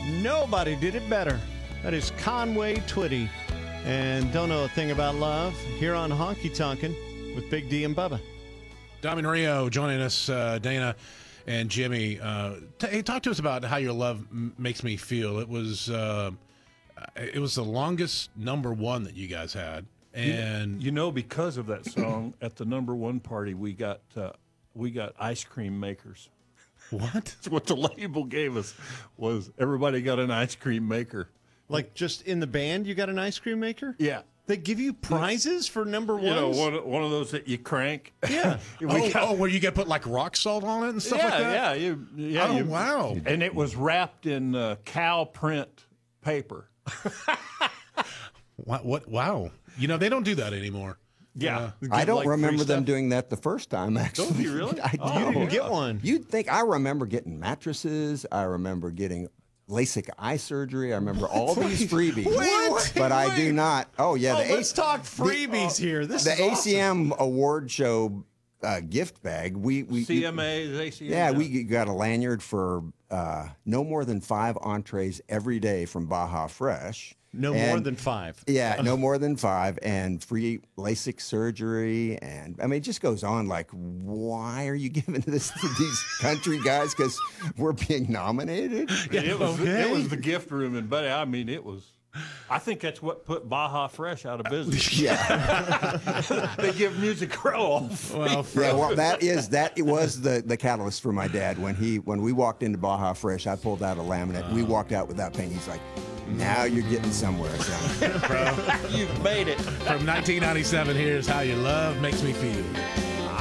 Nobody did it better. That is Conway Twitty. And Don't Know a Thing About Love here on Honky Tonkin' with Big D and Bubba. Dom Rio joining us, Dana and Jimmy. Hey, talk to us about how your love makes me feel. It was the longest number one that you guys had. And because of that song, at the number one party, we got ice cream makers. What? That's what the label gave us, was everybody got an ice cream maker. Like just in the band, you got an ice cream maker? Yeah. They give you prizes for number one? You know, one of those that you crank. Yeah. Where you get put like rock salt on it and stuff like that? Yeah. Wow. And it was wrapped in cow print paper. What? Wow. They don't do that anymore. Yeah. I don't remember them doing that the first time, actually. Don't you really? You didn't get one. You'd think. I remember getting mattresses. I remember getting LASIK eye surgery. I remember all these freebies. But I do not. Oh, yeah. Let's talk freebies here. This is ACM award show gift bag. CMA's, ACM. Yeah, we got a lanyard for no more than 5 entrees every day from Baja Fresh. More than 5. Yeah, no more than 5, and free LASIK surgery, and I mean, it just goes on. Like, why are you giving this to these country guys? Because we're being nominated. Yeah, it was the gift room, and buddy, I mean, it was. I think that's what put Baja Fresh out of business. Yeah, they give Music Row off. Well, it was the catalyst for my dad when we walked into Baja Fresh. I pulled out a laminate. We walked out without pain. He's like, now you're getting somewhere, son. You've made it. From 1997, here's How Your Love Makes Me Feel.